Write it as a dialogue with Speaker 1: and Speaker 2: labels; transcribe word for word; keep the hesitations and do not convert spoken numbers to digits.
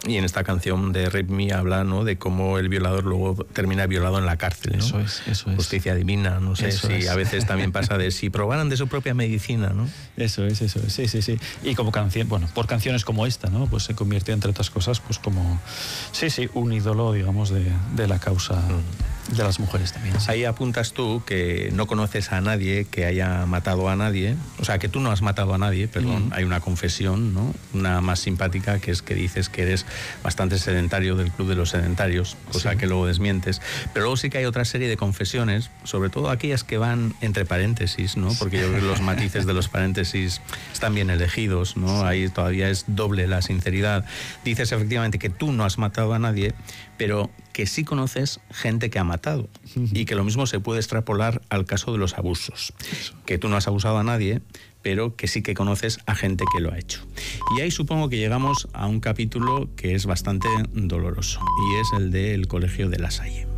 Speaker 1: Y en esta canción de Rape Me habla, ¿no?, de cómo el violador luego termina violado en la cárcel, ¿no?
Speaker 2: Eso es, eso es.
Speaker 1: Justicia divina, no sé
Speaker 2: Eso
Speaker 1: si
Speaker 2: es.
Speaker 1: a veces también pasa de si probaran de su propia medicina, ¿no?
Speaker 2: Eso es, eso es, sí, sí, sí. Y como canción, bueno, por canciones como esta, ¿no? Pues se convierte, entre otras cosas, pues como, sí, sí, un ídolo, digamos, de, de la causa mm. de las mujeres también. Sí.
Speaker 1: Ahí apuntas tú que no conoces a nadie que haya matado a nadie, o sea, que tú no has matado a nadie, perdón, mm. hay una confesión, ¿no? Una más simpática, que es que dices que eres bastante sedentario del club de los sedentarios, cosa sí. que luego desmientes. Pero luego sí que hay otra serie de confesiones, sobre todo aquellas que van entre paréntesis, ¿no? Porque yo creo que los matices de los paréntesis están bien elegidos, ¿no? Sí. Ahí todavía es doble la sinceridad. Dices efectivamente que tú no has matado a nadie, pero que sí conoces gente que ha matado. Uh-huh. Y que lo mismo se puede extrapolar al caso de los abusos. Eso. Que tú no has abusado a nadie, pero que sí que conoces a gente que lo ha hecho. Y ahí supongo que llegamos a un capítulo que es bastante doloroso, y es el del Colegio de La Salle.